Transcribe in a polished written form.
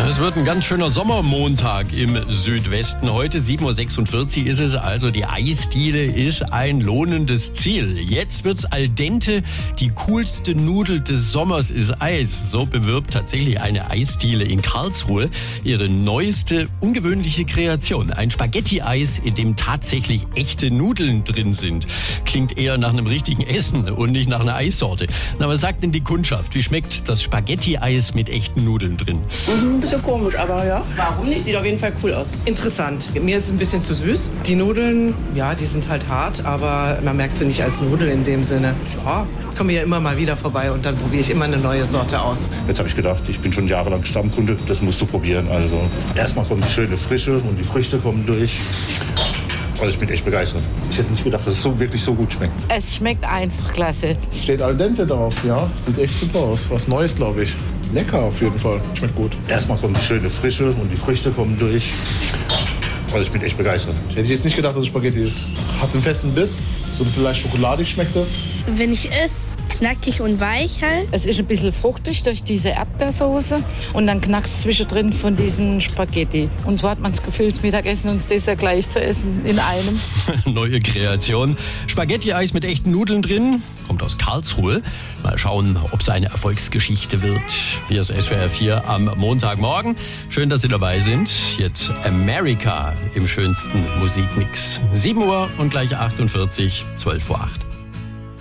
Es wird ein ganz schöner Sommermontag im Südwesten. Heute 7.46 Uhr ist es, also die Eisdiele ist ein lohnendes Ziel. Jetzt wird's al dente, die coolste Nudel des Sommers ist Eis. So bewirbt tatsächlich eine Eisdiele in Karlsruhe ihre neueste, ungewöhnliche Kreation. Ein Spaghetti-Eis, in dem tatsächlich echte Nudeln drin sind. Klingt eher nach einem richtigen Essen und nicht nach einer Eissorte. Na, was sagt denn die Kundschaft? Wie schmeckt das Spaghetti-Eis mit echten Nudeln drin? Ein bisschen komisch, aber ja. Warum nicht? Sieht auf jeden Fall cool aus. Interessant. Mir ist es ein bisschen zu süß. Die Nudeln, ja, die sind halt hart, aber man merkt sie nicht als Nudeln in dem Sinne. Ja, ich komme ja immer mal wieder vorbei und dann probiere ich immer eine neue Sorte aus. Jetzt habe ich gedacht, ich bin schon jahrelang Stammkunde, das musst du probieren. Also erstmal kommt die schöne Frische und die Früchte kommen durch. Also ich bin echt begeistert. Ich hätte nicht gedacht, dass es wirklich so gut schmeckt. Es schmeckt einfach klasse. Steht al dente drauf, ja. Sieht echt super aus. Was Neues, glaube ich. Lecker auf jeden Fall. Schmeckt gut. Erstmal kommt die schöne Frische und die Früchte kommen durch. Also ich bin echt begeistert. Hätte ich jetzt nicht gedacht, dass es Spaghetti ist. Hat einen festen Biss. So ein bisschen leicht schokoladig schmeckt das. Wenn ich esse, knackig und weich halt. Es ist ein bisschen fruchtig durch diese Erdbeersoße und dann knackst zwischendrin von diesen Spaghetti. Und so hat man das Gefühl, das Mittagessen und das Dessert gleich zu essen in einem. Neue Kreation. Spaghetti-Eis mit echten Nudeln drin. Kommt aus Karlsruhe. Mal schauen, ob es eine Erfolgsgeschichte wird. Hier ist SWR 4 am Montagmorgen. Schön, dass Sie dabei sind. Jetzt America im schönsten Musikmix. 7 Uhr und gleich 48, 12 vor 8.